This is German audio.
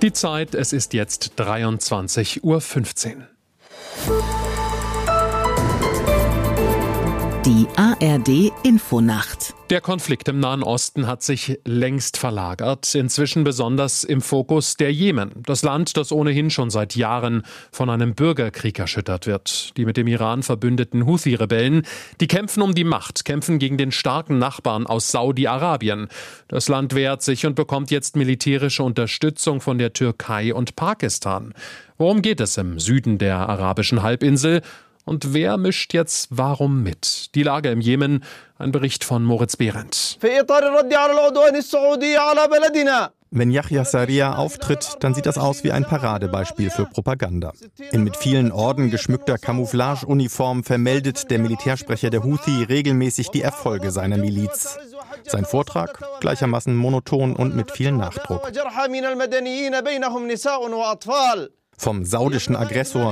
Die Zeit, es ist jetzt 23:15 Uhr. Die ARD-Infonacht. Der Konflikt im Nahen Osten hat sich längst verlagert, inzwischen besonders im Fokus der Jemen. Das Land, das ohnehin schon seit Jahren von einem Bürgerkrieg erschüttert wird. Die mit dem Iran verbündeten Houthi-Rebellen, die kämpfen um die Macht, kämpfen gegen den starken Nachbarn aus Saudi-Arabien. Das Land wehrt sich und bekommt jetzt militärische Unterstützung von der Türkei und Pakistan. Worum geht es im Süden der arabischen Halbinsel? Und wer mischt jetzt warum mit? Die Lage im Jemen, ein Bericht von Moritz Behrendt. Wenn Yahya Sarriya auftritt, dann sieht das aus wie ein Paradebeispiel für Propaganda. In mit vielen Orden geschmückter Camouflageuniform vermeldet der Militärsprecher der Houthi regelmäßig die Erfolge seiner Miliz. Sein Vortrag gleichermaßen monoton und mit viel Nachdruck. Vom saudischen Aggressor